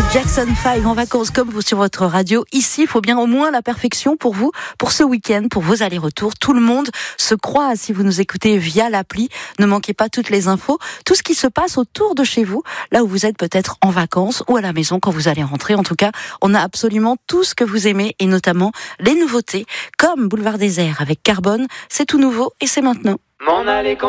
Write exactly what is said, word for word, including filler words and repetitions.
Jackson five en vacances comme vous sur votre radio. Ici, il faut bien au moins la perfection pour vous, pour ce week-end, pour vos allers-retours. Tout le monde se croise si vous nous écoutez via l'appli. Ne manquez pas toutes les infos, tout ce qui se passe autour de chez vous, là où vous êtes peut-être en vacances ou à la maison quand vous allez rentrer. En tout cas, on a absolument tout ce que vous aimez et notamment les nouveautés comme Boulevard Désert avec Carbone. C'est tout nouveau et c'est maintenant. M'en aller quand